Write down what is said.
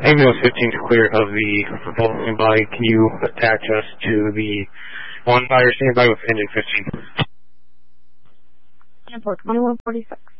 Ambulance 15 to clear of the revolving body. Can you attach us to the one by or standby with engine 15? Airport 2146.